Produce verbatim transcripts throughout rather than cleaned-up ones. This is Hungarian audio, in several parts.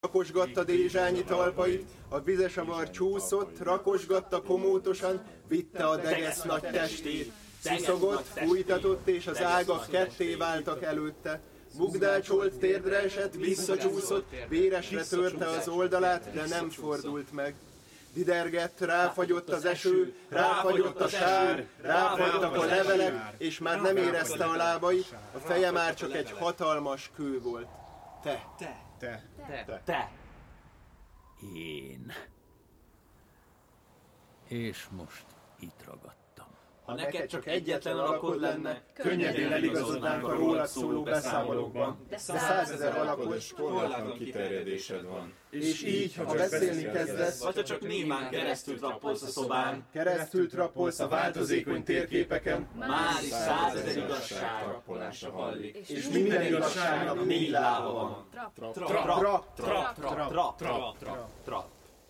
Rakosgatta Dézsányi talpait, a vizesavar csúszott, rakosgatta komótosan, vitte a degesz nagy testét. Sziszogott, fújtatott, és az ágak ketté váltak előtte. Bugdácsolt, térdre esett, visszacsúszott, véresre törte az oldalát, de nem fordult meg. Didergett, ráfagyott az eső, ráfagyott a sár, ráfagytak a levelek, és már nem érezte a lábait, a feje már csak egy hatalmas kő volt. Te! Te! Te! Te! Te! Én. És most itt ragadtam. Ha neked csak egyetlen alakod lenne, könnyedén eligazodnánk a rólad szóló beszámolókban, de százezer alakod és korlátlan kiterjedésed van. És így, ha beszélni kezdesz, vagy ha csak némán keresztül trappolsz a szobán, keresztül trappolsz a változékony térképeken, már is százezer igazság Trappolása hallik. és minden igazságnak négy lába van. Trap, Trap, trap, trap, trap, trap, trap, trap, trap.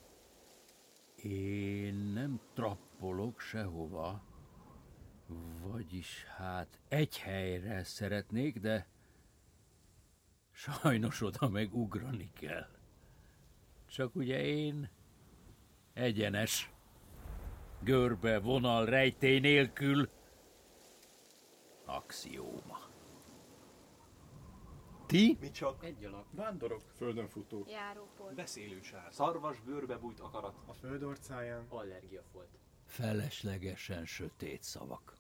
Én nem trappolok sehova. Vagyis hát egy helyre szeretnék, de sajnos oda meg ugrani kell. Csak ugye én egyenes, görbe, vonal, rejtély nélkül axióma. Ti? mi csak Egy alak. Vándorok, földön futók. Járópol. Beszélő sár. Szarvas bőrbe bújt akarat. A föld orcáján. Allergiafolt. Feleslegesen sötét szavak.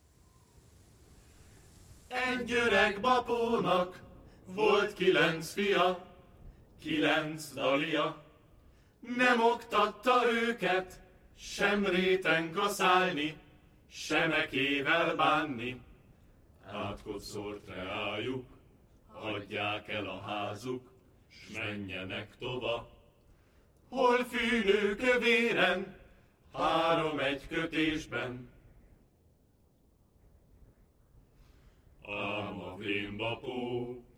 Egy öreg bapónak volt kilenc fia, kilenc dalia. Nem oktatta őket sem réten kaszálni, sem ekével bánni. Átkot szórt reájuk, adják el a házuk, s menjenek tova. Hol fűnő kövéren, három egy kötésben. Ám a vénbapó